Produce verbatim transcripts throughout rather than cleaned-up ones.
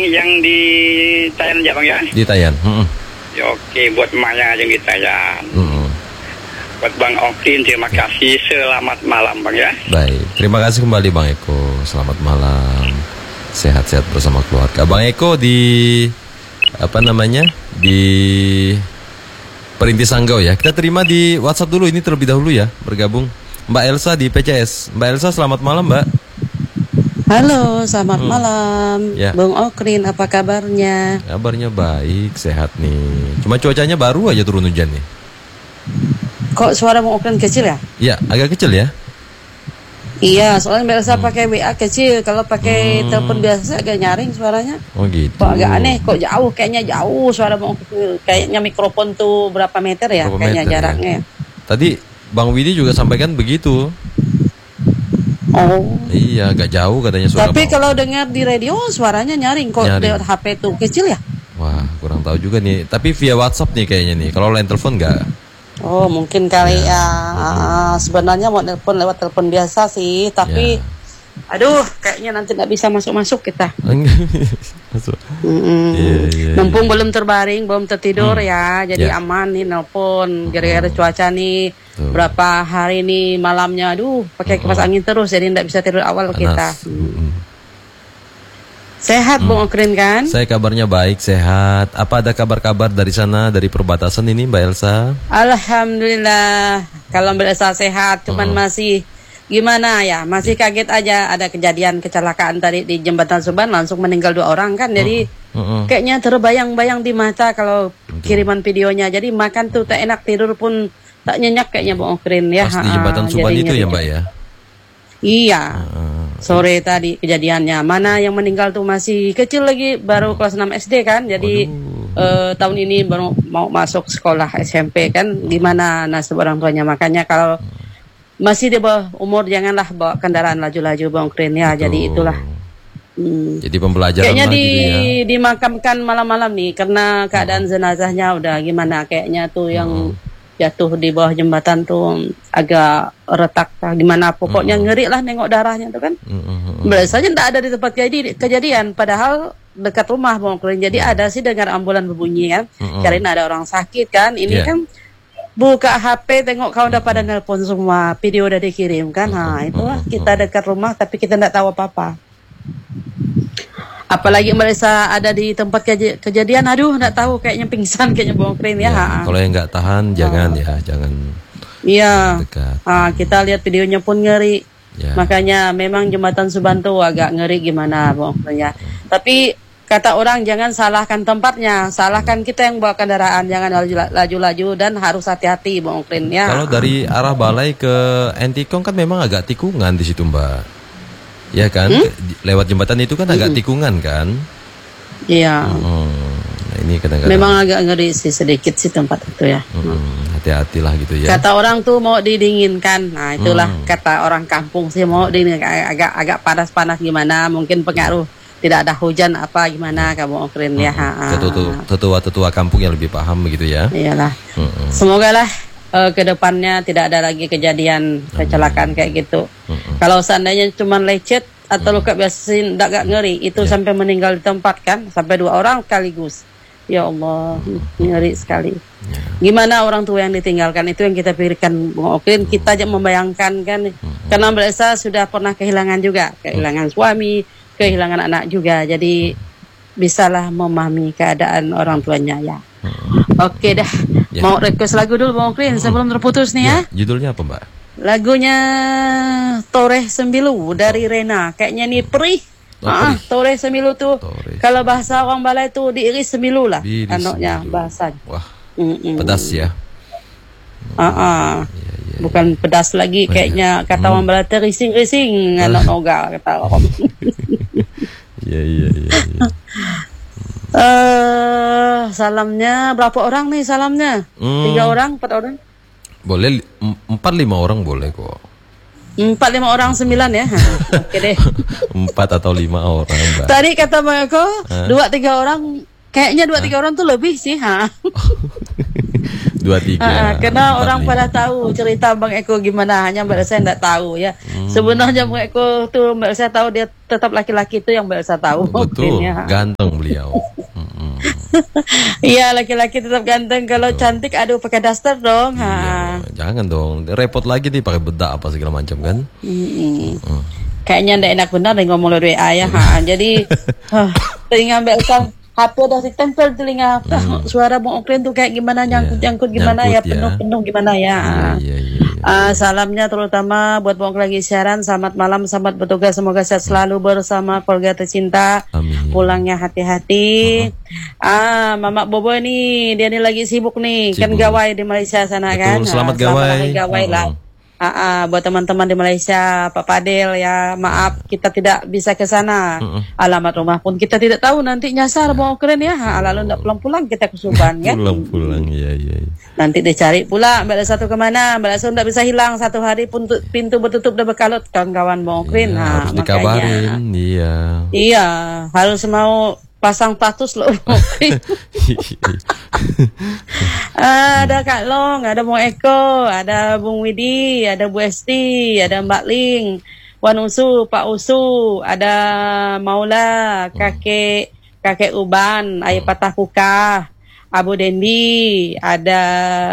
Yang di Tayan ya Bang ya? Di Tayan. Mm-mm. Ya, oke, buat emaknya yang di Tayan. Mm-mm. Buat Bang Okin, terima kasih. Selamat malam Bang ya. Baik, terima kasih kembali Bang Eko. Selamat malam. Sehat-sehat bersama keluarga. Bang Eko di apa namanya? Di Perintis Sanggau ya. Kita terima di WhatsApp dulu ini terlebih dahulu ya, bergabung Mbak Elsa di P C S. Mbak Elsa, selamat malam Mbak. Halo, selamat Hmm. malam, Ya. Bung Okrin, apa kabarnya? Kabarnya baik, sehat nih. Cuma cuacanya baru aja turun hujan nih. Kok suara Bung Okrin kecil ya? Ya, agak kecil ya. Iya, soalnya biasa pakai W A kecil, kalau pakai telepon biasa agak nyaring suaranya. Oh gitu. Kok agak aneh, kok jauh, kayaknya jauh suara Bung Okrin. Kayaknya mikrofon tuh berapa meter ya? Berapa kayaknya meter, jaraknya. ya? Tadi Bang Widi juga sampaikan begitu. Oh. Iya, agak jauh katanya suara. Tapi Bang. kalau dengar di radio suaranya nyaring, kok Nyaring. lewat H P tuh kecil ya? Wah, kurang tahu juga nih. Tapi via WhatsApp nih kayaknya nih. Kalau line telepon nggak? Oh, mungkin kali ya. Ah, sebenarnya mau telepon lewat telepon biasa sih, tapi Ya. aduh, kayaknya nanti nggak bisa masuk-masuk kita. Masuk. Mm-mm. Iya, iya, Mumpung belum terbaring, belum tertidur Hmm. ya, jadi Ya. aman nih nelpon. Gara-gara cuaca nih Tuh. berapa hari nih malamnya, aduh, pakai kipas Mm-mm. angin terus, jadi nggak bisa tidur awal kita. Panas. Hmm. Mm-mm. Sehat, Bung Okrin kan? Saya kabarnya baik, sehat. Apa ada kabar-kabar dari sana, dari perbatasan ini Mbak Elsa? Alhamdulillah, kalau Mbak Elsa sehat, cuman masih gimana ya, masih kaget aja ada kejadian kecelakaan tadi di Jembatan Suban, langsung meninggal dua orang kan, jadi Mm-mm. kayaknya terbayang-bayang di mata kalau kiriman videonya. Jadi makan tuh tak enak, tidur pun tak nyenyak kayaknya Bung Okrin ya. Pas di Ha-ha, Jembatan Suban jadi itu ya ngeri. Mbak ya? Iya. Heeh. Sore tadi kejadiannya. Mana yang meninggal tuh masih kecil lagi, baru kelas enam S D kan. Jadi eh, tahun ini baru mau masuk sekolah S M P kan. Gimana nasib orang tuanya? Makanya kalau masih di bawah umur janganlah bawa kendaraan laju-laju Bung Okrin ya. Betul. Jadi itulah. Hmm. Jadi pembelajaran Kayaknya lah di gitu ya. dimakamkan malam-malam nih karena keadaan jenazahnya udah gimana, kayaknya tuh yang jatuh di bawah jembatan tuh agak retak lah, gimana pokoknya ngeri lah nengok darahnya tuh kan. Mm-mm. Biasanya tidak ada di tempat kejadi- kejadian, padahal dekat rumah Bung Okrin. Jadi ada sih dengar ambulan berbunyi kan, Mm-mm. cariin ada orang sakit kan. Ini Iya. kan buka H P tengok kau udah pada nelpon semua, video udah dikirim kan. Nah itulah, kita dekat rumah tapi kita tidak tahu apa-apa. Apalagi mereka ada di tempat keja- kejadian, aduh nggak tahu, kayaknya pingsan kayaknya Bung Okrin ya. Ya, Ha. kalau yang nggak tahan jangan ya, jangan Iya. dekat. Ah, kita lihat videonya pun ngeri. Ya. Makanya memang Jembatan Suban tuh agak ngeri gimana Bung Okrin ya. Tapi kata orang jangan salahkan tempatnya, salahkan kita yang bawa kendaraan, jangan laju- laju-laju dan harus hati-hati Bung Okrin ya. Kalau dari arah Balai ke Entikong kan memang agak tikungan di situ Mbak. Ya kan, Hmm? Ke- lewat jembatan itu kan agak tikungan kan. Iya. Hmm, nah ini kadang-kadang. Memang agak ngeri sih sedikit sih tempat itu ya. Hmm, hati-hatilah gitu ya. Kata orang tuh mau didinginkan. Nah, itulah Hmm. kata orang kampung sih mau didinginkan, agak agak panas-panas gimana, mungkin pengaruh tidak ada hujan apa gimana kamu Okrin ya. Ha, ha. Tetua- Tetua-tetua kampung yang lebih paham begitu ya. Iyalah. Mm-mm. Semoga lah eh, ke depannya tidak ada lagi kejadian kecelakaan kayak gitu. Mm-mm. Kalau seandainya cuma lecet atau luka biasa tidak gak ngeri, itu Ya. sampai meninggal di tempat kan, sampai dua orang sekaligus. Ya Allah, ngeri sekali. Ya. Gimana orang tua yang ditinggalkan, itu yang kita pikirkan Bung Okrin. Kita aja membayangkan kan, karena mereka sudah pernah kehilangan juga, kehilangan suami, kehilangan anak juga, jadi bisalah memahami keadaan orang tuanya ya. Oke dah, Ya. mau request lagu dulu Bung Okrin sebelum terputus nih ya. Ya, judulnya apa Mbak? Lagunya Toreh Sembilu dari Rena, kayaknya nih perih. Oh, Ah, perih. Toreh Sembilu tuh, Toreh. kalau bahasa orang Balai tuh diiris sembilu lah, Diiris anaknya sembilu. bahasanya. Wah, Mm-mm. pedas ya. Ah, ah. Iya, iya. Bukan pedas lagi, Oh, kayaknya iya. kata orang Balai teh rising-rising anak noga kata orang. Iya, iya, iya, iya. Eh, salamnya berapa orang nih salamnya? Hmm. Tiga orang, empat orang? Boleh li- em- empat lima orang boleh kok. Empat lima orang sembilan ya. Oke deh. Empat atau lima orang Mbak. Tadi kata Bang Eko, dua tiga orang, kayaknya dua tiga orang tuh lebih sih, ha. dua tiga. Ah, karena empat, orang lima. pada tahu cerita Bang Eko gimana, hanya Mbak Elsa tidak tahu ya. Hmm. Sebenarnya Bang Eko tuh Mbak Elsa tahu, dia tetap laki-laki itu yang Mbak Elsa tahu. Betul, Mungkin ya. ganteng beliau. Mm-mm. Iya, laki-laki tetap ganteng. Kalau cantik, aduh pakai daster dong. Ha. Iya, jangan dong, repot lagi nih pakai bedak apa segala macam kan. Mm-mm. Mm. Kayaknya ndak enak benar nih ngomong lewat W A ya. Ha. Jadi huh, telinga Mbak Elsa H P udah ditempel telinga. Hmm. Suara Bang Oklen tuh kayak gimana, nyangkut-nyangkut gimana Nyangkut ya, ya. penuh-penuh gimana ya. Iya, iya, iya. Ah, salamnya terutama buat Bang Oklen lagi siaran. Selamat malam, selamat bertugas, semoga sehat selalu bersama keluarga tercinta. Amin. Pulangnya hati-hati. Ah, Mama Bobo nih, dia nih lagi sibuk nih, kan Sibuk. gawai di Malaysia sana. Betul, kan. selamat Ah, gawai. hari gawai lah. Mm-mm. Ah, ah, buat teman-teman di Malaysia, Pak Padel ya, maaf kita tidak bisa ke sana. Mm-mm. Alamat rumah pun kita tidak tahu, nanti nyasar Bang Oklen ya. Ha, lalu ndak pulang-pulang kita ke Subang kan. Pulang-pulang, iya, iya. iya. Nanti dicari pula Mbak Elsa satu kemana. Mbak Elsa ndak bisa hilang satu hari pun tu- pintu bertutup dan berkalut kawan-kawan Bang Oklen. Iya, Ha, harus makanya. dikabarin, iya. Iya, harus mau pasang status loh. Ah, ada Kak Long, ada Bung Eko, ada Bung Widi, ada Bu Esti, ada Mbak Ling, Wan Usu, Pak Usu, ada Maula, kakek kakek Uban, Ayah Patah Kukah, Abu Dendi, ada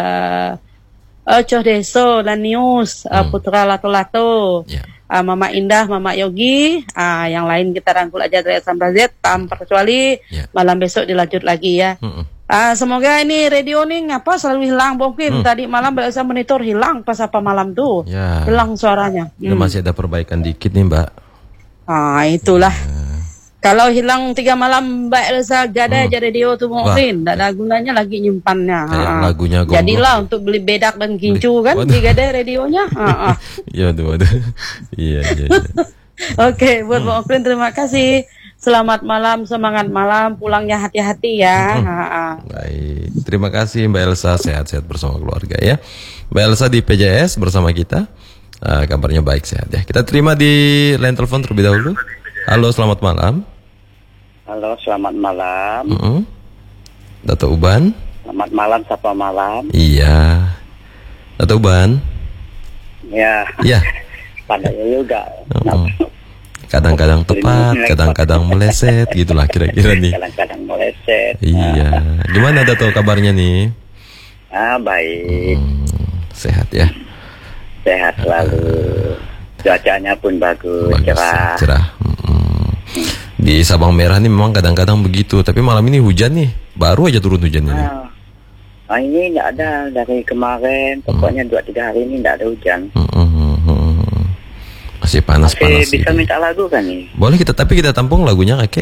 Ocoh Deso, Lanius, uh, Putra Lato-Lato, Ya. uh, Mama Indah, Mama Yogi, uh, yang lain kita rangkul aja dari sampai Z tanpa kecuali. Ya. Malam besok dilanjut lagi ya. Mm-mm. Uh, semoga ini radio nih ngapa selalu hilang mungkin. Hmm. Tadi malam berasa monitor hilang pas apa malam tuh. Ya. Hilang suaranya. Kita Hmm. masih ada perbaikan dikit nih, Mbak. Ah, itulah. Kalau hilang tiga malam Mbak Elsa gada aja radio tuh Wah. mungkin. Tak ada gunanya lagi nyimpannya. Kayak Ah. lagunya Gombrong. Jadilah untuk beli bedak dan gincu kan Waduh. di gada radionya. Ah, ah. Iya, waduh, waduh. Iya, iya, iya. Oke, buat Bang Oklen terima kasih. Selamat malam, semangat malam, pulangnya hati-hati ya. Ha, ha. Baik, terima kasih Mbak Elsa, sehat-sehat bersama keluarga ya. Mbak Elsa di P J S bersama kita, uh, kabarnya baik sehat ya. Kita terima di line telepon terlebih dahulu. Halo, selamat malam. Halo, selamat malam. Mm-mm. Dato' Uban. Selamat malam, sapa malam. Iya. Dato' Uban. Ya, Iya. padanya juga. Mm-mm. Kadang-kadang tepat, kadang-kadang meleset, gitulah kira-kira nih. Kadang-kadang meleset. Iya. Gimana Dato' kabarnya nih? Ah, baik. Hmm, sehat ya. Sehat selalu. Cuacanya pun bagus, Bagus, cerah. cerah. Mm-mm. Di Sabang Merah nih memang kadang-kadang begitu, tapi malam ini hujan nih, baru aja turun hujan ini. Ah, ah, ini tidak ada dari kemarin. Pokoknya dua tiga hari ini tidak ada hujan. Mm-mm. Masih panas-panas. Masih bisa ini. minta lagu kan nih? Boleh kita, tapi kita tampung lagunya kakek.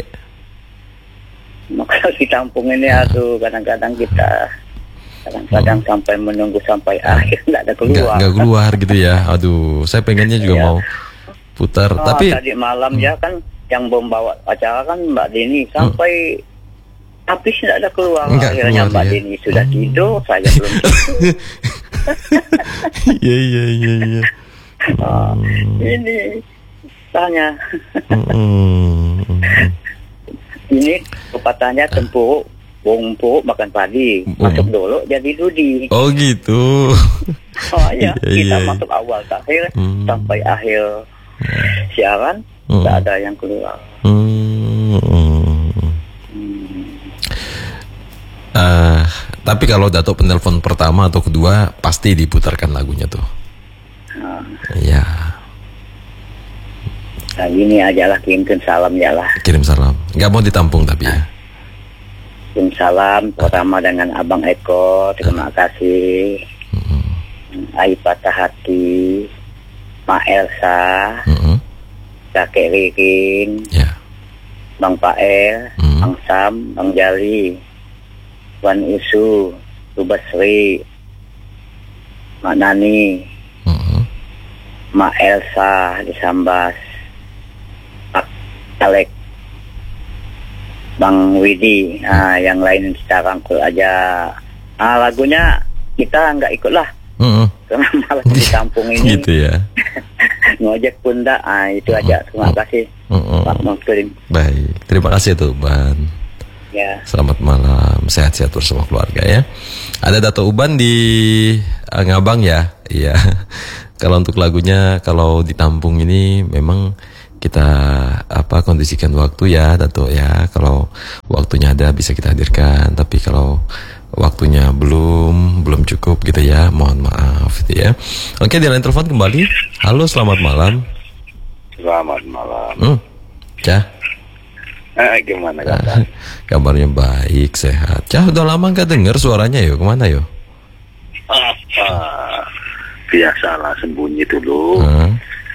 Maka di kampung ini aduh kadang-kadang kita kadang-kadang sampai menunggu sampai akhir tidak ada Nggak, keluar. nggak keluar gitu ya. Aduh, saya pengennya juga Iya. mau putar, Oh, tapi tadi malam ya kan yang membawa acara kan Mbak Dini sampai habis tidak ada keluar. Nggak Akhirnya keluar, Mbak ya. Dini sudah tidur, saya belum tidur. iya iya iya iya. Ah, ini tanya. Mm-mm. Ini pepatahnya tempuruk, bungpuk makan padi, masuk dulu jadi dudi. Oh gitu. Oh iya, Iya, kita iya. masuk awal ke akhir Hmm. sampai akhir siaran Hmm. tidak ada yang keluar. Hmm. Ah, tapi kalau Dato' penelpon pertama atau kedua pasti diputarkan lagunya tuh. Nah, Iya, nah ini aja lah kirimkan salam ya lah. kirim salam. Nggak mau ditampung tapi ya. Kirim salam pertama dengan Abang Eko, terima kasih. Ai Patah Hati, Ma Elsa, Mm-mm. Kakek Ririn, Ya. Bang Pael, Hmm. Bang Sam, Bang Jali, Wan Usu, Subasri, Mak Nani, Mm-mm. Mak Elsa di Sambas, Pak Alek, Bang Widi, ah, yang lain kita rangkul aja. Ah, lagunya kita nggak ikut lah, Mm-mm. karena malah di kampung ini Gitu ya. ngojek pun enggak. Ah, itu aja. Terima kasih Mm-mm. Pak Mungkin. Baik, terima kasih tuh Ban. Ya. Selamat malam, sehat-sehat bersama keluarga ya. Ada Dato Uban di uh, Ngabang ya. Iya. Kalau untuk lagunya, kalau ditampung ini memang kita apa kondisikan waktu ya, Dato ya. Kalau waktunya ada bisa kita hadirkan, tapi kalau waktunya belum belum cukup gitu ya, mohon maaf gitu ya. Oke, di line telepon kembali. Halo, selamat malam. Selamat malam. Hmm. Cah. Eh, gimana kabar? Kabarnya baik, sehat. Cah, udah lama nggak dengar suaranya yo. Kemana yo? Ah, ah, biasalah sembunyi dulu. Hmm.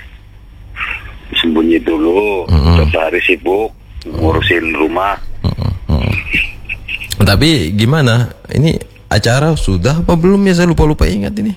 Sembunyi dulu. Hmm. Coba hari sibuk ngurusin rumah. Hmm. Hmm. Tapi gimana? Ini acara sudah apa belum ya? Saya lupa-lupa ingat ini.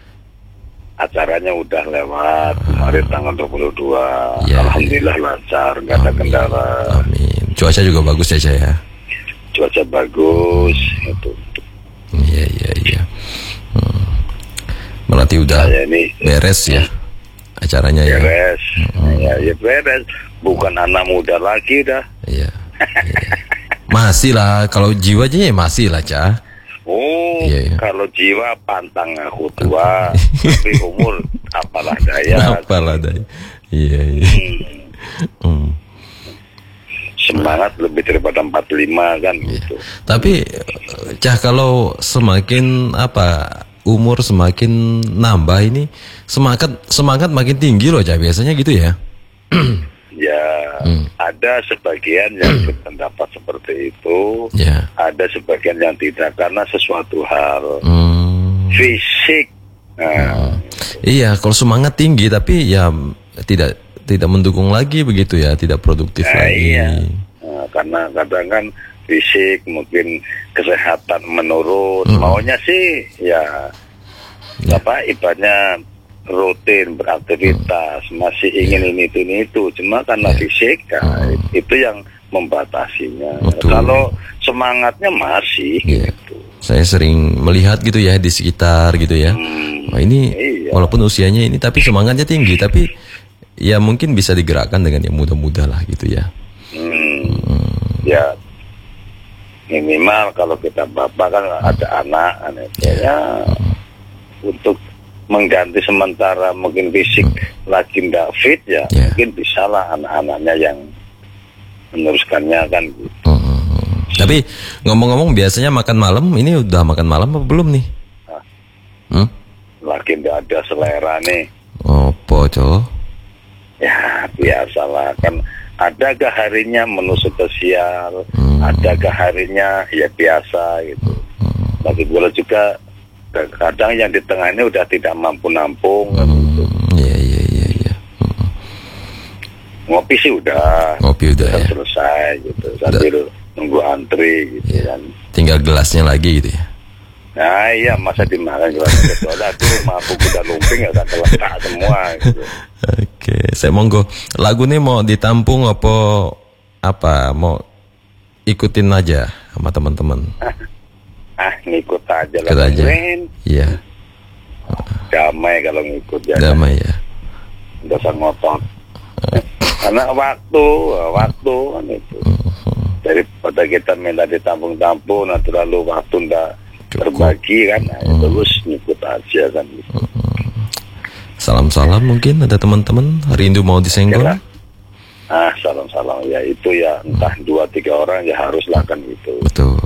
Acaranya udah lewat kemarin tanggal dua puluh dua. Ya, Alhamdulillah ya. lancar, nggak ada Amin. kendala. Amin. Cuaca juga bagus ya, Cah ya. Cuaca bagus. Itu. Iya, iya, iya. Hmm. Berarti udah Saya ini beres ya acaranya ya. beres. Hmm. Ya, ya beres. Bukan anak muda lagi dah. Iya. Iya. Masih lah, kalau jiwa aja ya masih lah, Cah. Oh, Iya, iya. kalau jiwa pantang aku tua, tapi umur apalah daya. Apalah daya. Iya, iya. Hmm. Semangat lebih daripada empat puluh lima kan gitu. Tapi Cah, kalau semakin apa umur semakin nambah ini semangat semangat makin tinggi loh, Cah, biasanya gitu ya. Ya, Hmm. ada sebagian yang berpendapat seperti itu, Ya. ada sebagian yang tidak karena sesuatu hal Hmm. fisik. Nah, Iya, kalau semangat tinggi tapi ya tidak tidak mendukung lagi begitu ya, tidak produktif nah, lagi. iya. Nah, karena kadang kan fisik mungkin kesehatan menurun. Hmm. Maunya sih ya, Ya. apa ibaratnya rutin beraktivitas, masih ingin ini itu ini itu, cuma karena Ya. fisik ya, Hmm. itu yang membatasinya. Betul. Kalau semangatnya masih Iya. gitu. Saya sering melihat gitu ya di sekitar gitu ya. Hmm, Wah, ini iya. walaupun usianya ini tapi semangatnya tinggi, tapi ya mungkin bisa digerakkan dengan yang muda-muda lah gitu ya. Hmm, ya minimal kalau kita bapak kan ada anak, anak ya untuk mengganti sementara mungkin fisik lagi nggak fit ya, Ya. mungkin bisalah anak-anaknya yang meneruskannya kan gitu. Hmm. Tapi ngomong-ngomong biasanya makan malam ini udah makan malam apa belum nih? Hmm? Lagi nggak ada selera nih. Opo, Cok? Ya biasalah kan, adakah harinya menu spesial, Hmm. adakah harinya ya biasa gitu. Lagi pula juga kadang yang di tengah ini udah tidak mampu nampung kan, gitu. Hmm, iya iya iya iya. Hmm. Ngopi sih udah, Ngopi udah udah ya. selesai gitu sambil nunggu antri gitu Iya. kan. Tinggal gelasnya lagi gitu ya. Nah iya, masa dimakan gelas kecuali tuh mampu kuda lumping ya kan terletak semua gitu. Oke, saya monggo. Lagu ini mau ditampung apa apa mau ikutin aja sama teman-teman. Ah ngikut aja lah, Ikut aja. keren. Iya, Damai kalau ngikut ya. damai ya. Nggak usah ngotot. Karena waktu, waktu kan itu. Daripada kita minta ditampung-tampung, nanti lalu waktu ndak Cukup. terbagi kan, nah, itu terus ngikut aja kan. Gitu. Salam-salam mungkin ada teman-teman rindu mau disenggol. Oke lah. Ah salam-salam ya itu ya, entah dua tiga orang ya haruslah kan itu. Betul.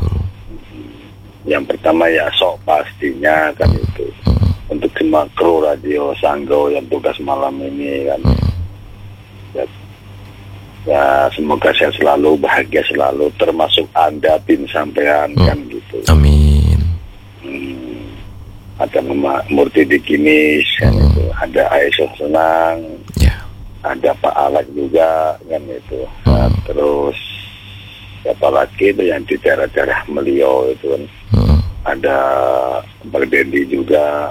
Yang pertama ya sok pastinya kan itu. Untuk semua kru radio Sanggo yang tugas malam ini kan. Ya, ya semoga sehat selalu, bahagia selalu, termasuk Anda tim sampean kan gitu. Amin. Hmm, ada Mama Murti Dikinis kan Hmm. itu, ada Aisyah Senang, Ya. ada Pak Alek juga kan itu. Nah, Hmm. terus siapa lagi itu yang di daerah-daerah Melio itu kan. Hmm. Ada Bang Dendi juga.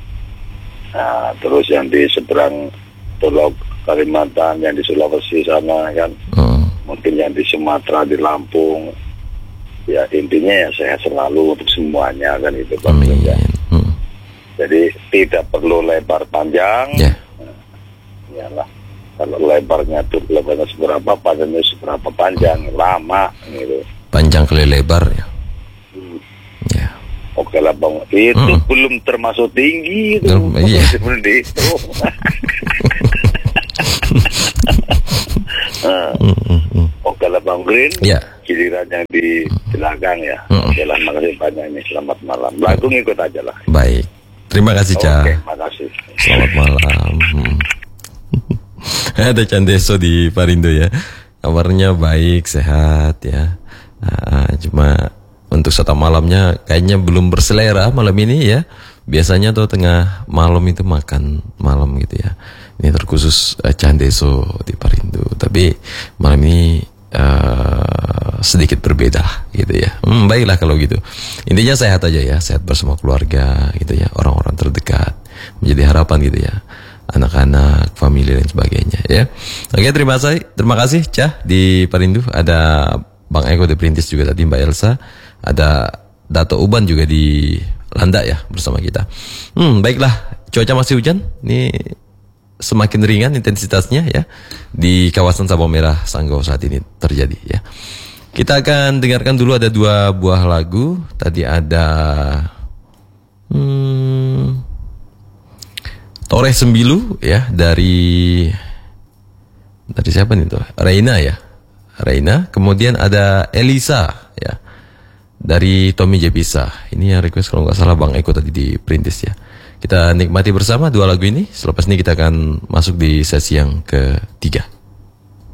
Nah, terus yang di seberang Pulau Kalimantan, yang di Sulawesi sana kan, Hmm. mungkin yang di Sumatera, di Lampung. Ya intinya ya sehat selalu untuk semuanya kan itu Pak. Amin. Ya. Hmm. Jadi tidak perlu lebar panjang. Ya. Iyalah. Kalau lebarnya tuh lebarnya seberapa, panjangnya seberapa panjang, lama gitu. panjang kali lebar ya. Hmm. Ya. Oke lah bang, itu Hmm. belum termasuk tinggi itu. Belum, iya. Seperti itu. Nah, Hmm, hmm, hmm. oke lah bang Green. Ya. Giliran yang di belakang ya. Hmm. Oke lah, makasih banyak ini. Selamat malam. Lagu ngikut aja lah. Baik. Terima kasih, Cah. Oke, makasih. Selamat malam. Hmm. Ada Candeso di Parindo ya. Kabarnya baik, sehat ya. Ah, cuma untuk satu malamnya kayaknya belum berselera malam ini ya. Biasanya tuh tengah malam itu makan malam gitu ya. Ini terkhusus uh, Candeso di Parindo. Tapi malam ini uh, sedikit berbeda gitu ya. Hmm, baiklah kalau gitu. Intinya sehat aja ya, sehat bersama keluarga gitu ya, orang-orang terdekat. Menjadi harapan gitu ya. Anak-anak, famili dan sebagainya ya. Oke, terima kasih. Terima kasih Cah di Parindo. Ada Bang Eko di Perintis juga tadi, Mbak Elsa. Ada Dato Uban juga di Landak ya bersama kita. Hmm, baiklah. Cuaca masih hujan. Ini semakin ringan intensitasnya ya di kawasan Sabang Merah Sanggau saat ini terjadi ya. Kita akan dengarkan dulu ada dua buah lagu. Tadi ada hmm, Toreh Sembilu ya dari dari siapa nih tuh? Reina ya. Reina. Kemudian ada Elisa ya dari Tommy Jebisa. Ini yang request kalau nggak salah Bang Eko tadi di Perintis ya. Kita nikmati bersama dua lagu ini. Selepas ini kita akan masuk di sesi yang ketiga.